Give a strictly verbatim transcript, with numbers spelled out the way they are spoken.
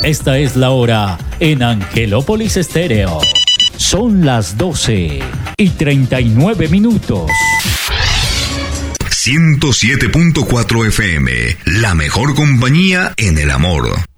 Esta es la hora en Angelópolis Estéreo. Son las doce y treinta y nueve minutos. ciento siete punto cuatro F M, la mejor compañía en el amor.